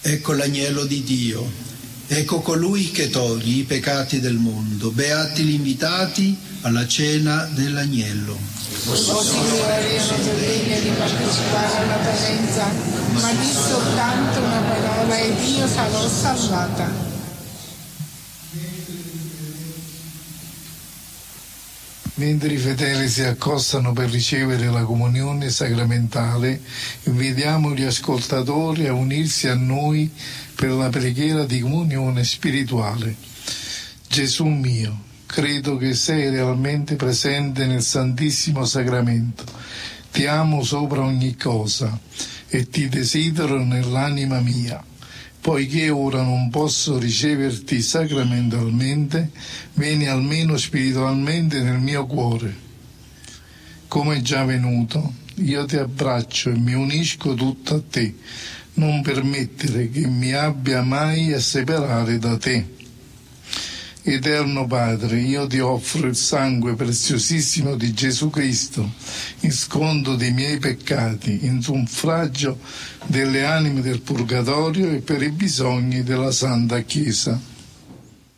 Ecco l'agnello di Dio, ecco colui che toglie i peccati del mondo. Beati gli invitati alla cena dell'agnello. O Signore, io non sono degna di partecipare alla tua mensa, ma di soltanto una parola ed io sarò salvata. Mentre i fedeli si accostano per ricevere la comunione sacramentale, invitiamo gli ascoltatori a unirsi a noi per la preghiera di comunione spirituale. Gesù mio, credo che sei realmente presente nel Santissimo Sacramento. Ti amo sopra ogni cosa e ti desidero nell'anima mia. Poiché ora non posso riceverti sacramentalmente, vieni almeno spiritualmente nel mio cuore. Come è già venuto, io ti abbraccio e mi unisco tutto a te. Non permettere che mi abbia mai a separare da te. Eterno Padre, io ti offro il sangue preziosissimo di Gesù Cristo, in sconto dei miei peccati, in suffragio delle anime del purgatorio e per i bisogni della Santa Chiesa.